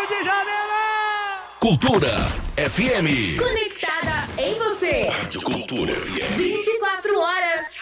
de Janeiro! Cultura FM. Conectada em você. Rádio Cultura FM. 24 horas.